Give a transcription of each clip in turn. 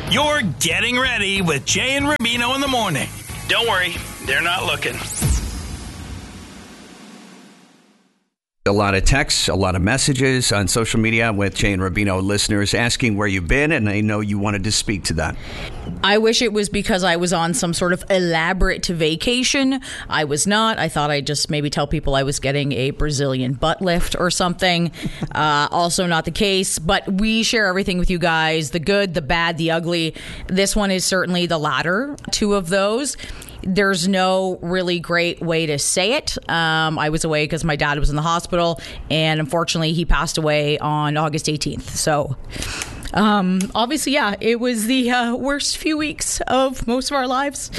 You're getting ready with Jay and Rubino in the morning. Don't worry, they're not looking. A lot of texts, a lot of messages on social media with Jay and Rubino listeners asking where you've been, and I know you wanted to speak to that. I wish it was because I was on some sort of elaborate vacation. I was not. I thought I'd just maybe tell people I was getting a Brazilian butt lift or something. Also not the case, but we share everything with you guys, the good, the bad, the ugly. This one is certainly the latter, two of those. There's no really great way to say it. I was away because my dad was in the hospital, and unfortunately he passed away on August 18th. So obviously, yeah, it was the worst few weeks of most of our lives.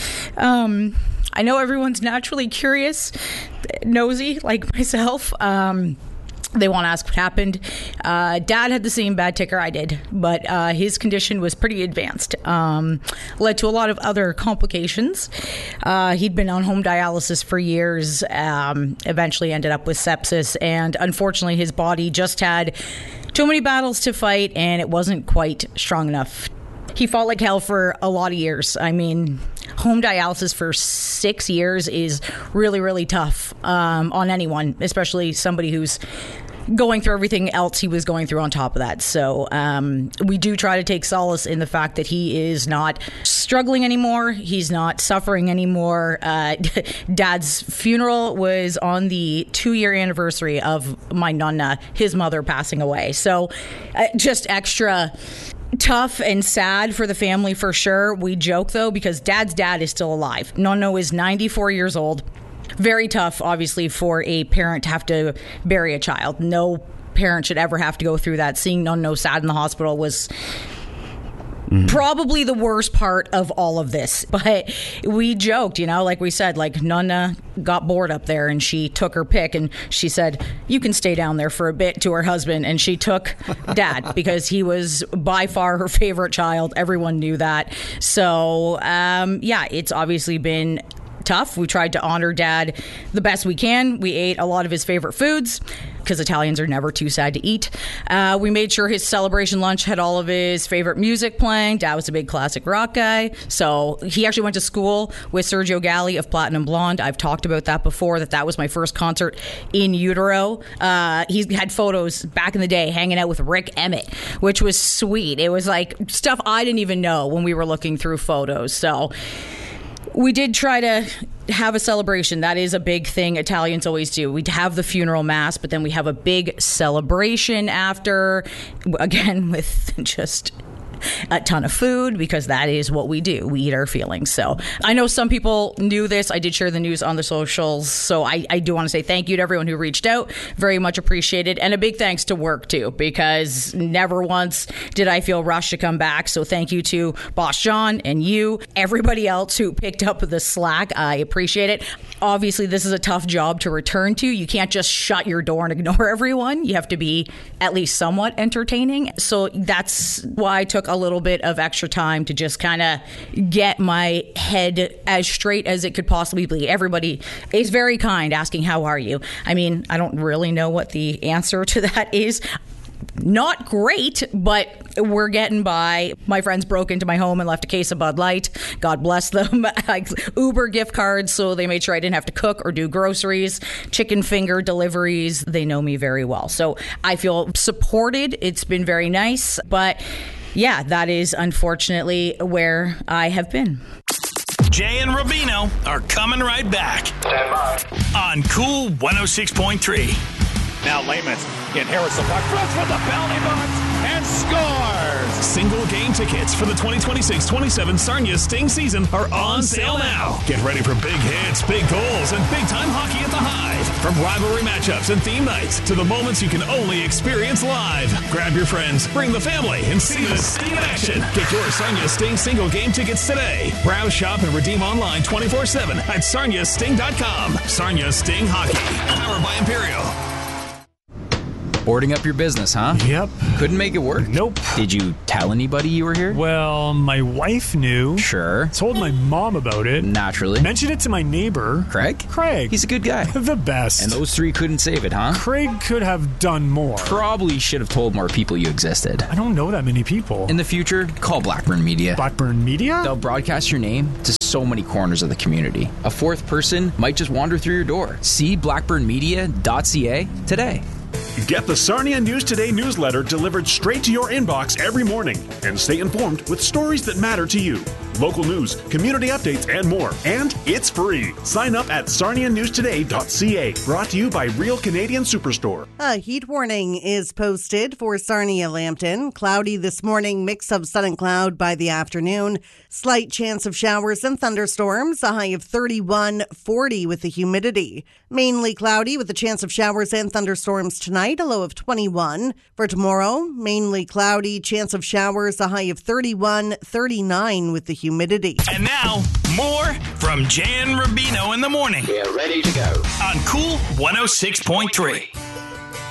I know everyone's naturally curious, nosy like myself. They want to ask what happened. Dad had the same bad ticker I did, but his condition was pretty advanced. Led to a lot of other complications. He'd been on home dialysis for years, eventually ended up with sepsis, and unfortunately his body just had too many battles to fight, and it wasn't quite strong enough. He fought like hell for a lot of years. I mean, home dialysis for 6 years is really, really tough on anyone, especially somebody who's going through everything else he was going through on top of that. So we do try to take solace in the fact that he is not struggling anymore. He's not suffering anymore. Dad's funeral was on the 2-year anniversary of my nonna, his mother, passing away. So just extra tough and sad for the family for sure. We joke though, because Dad's dad is still alive. Nonno is 94 years old. Very tough, obviously, for a parent to have to bury a child. No parent should ever have to go through that. Seeing Nonno sad in the hospital was probably the worst part of all of this. But we joked, like we said, like Nonna got bored up there and she took her pick and she said, "You can stay down there for a bit," to her husband. And she took Dad because he was by far her favorite child. Everyone knew that. So, yeah, it's obviously been tough. We tried to honor Dad the best we can. We ate a lot of his favorite foods because Italians are never too sad to eat. We made sure his celebration lunch had all of his favorite music playing. Dad was a big classic rock guy. So he actually went to school with Sergio Galli of Platinum Blonde. I've talked about that before, that was my first concert in utero. He had photos back in the day hanging out with Rick Emmett, which was sweet. It was like stuff I didn't even know when we were looking through photos. So we did try to have a celebration. That is a big thing Italians always do. We have the funeral mass, but then we have a big celebration after, again, with just a ton of food, because that is what we do. We eat our feelings. So I know some people knew this. I did share the news on the socials. So I do want to say thank you to everyone who reached out. Very much appreciated. And a big thanks to work too, because never once did I feel rushed to come back. So thank you to Boss John and you, everybody else who picked up the slack. I appreciate it. Obviously, this is a tough job to return to. You can't just shut your door and ignore everyone. You have to be at least somewhat entertaining. So that's why I took a little bit of extra time to just kind of get my head as straight as it could possibly be. Everybody is very kind, asking, "How are you?" I mean, I don't really know what the answer to that is. Not great, but we're getting by. My friends broke into my home and left a case of Bud Light. God bless them. Like Uber gift cards, so they made sure I didn't have to cook or do groceries. Chicken finger deliveries. They know me very well. So I feel supported. It's been very nice. But yeah, that is unfortunately where I have been. Jay and Rubino are coming right back. Stand by. On Cool 106.3. Now Layman inherits the puck, throws for the penalty box, and scores! Single game tickets for the 2026-27 Sarnia Sting season are on sale now. Get ready for big hits, big goals, and big-time hockey at the Hive. From rivalry matchups and theme nights to the moments you can only experience live. Grab your friends, bring the family, and see the Sting in action. Get your Sarnia Sting single game tickets today. Browse, shop, and redeem online 24/7 at sarniasting.com. Sarnia Sting Hockey. Powered by Imperial. Boarding up your business, huh? Yep. Couldn't make it work? Nope. Did you tell anybody you were here? Well, my wife knew. Sure. Told my mom about it. Naturally. Mentioned it to my neighbor. Craig? Craig. He's a good guy. The best. And those three couldn't save it, huh? Craig could have done more. Probably should have told more people you existed. I don't know that many people. In the future, call Blackburn Media. Blackburn Media? They'll broadcast your name to so many corners of the community. A fourth person might just wander through your door. See blackburnmedia.ca today. Get the Sarnia News Today newsletter delivered straight to your inbox every morning and stay informed with stories that matter to you. Local news, community updates, and more. And it's free. Sign up at sarnianewstoday.ca. Brought to you by Real Canadian Superstore. A heat warning is posted for Sarnia-Lambton. Cloudy this morning, mix of sun and cloud by the afternoon. Slight chance of showers and thunderstorms, a high of 31-40 with the humidity. Mainly cloudy with a chance of showers and thunderstorms tonight, a low of 21. For tomorrow, mainly cloudy, chance of showers, a high of 31-39 with the humidity. And now, more from Jay and Rubino in the morning. We're ready to go. On Cool 106.3.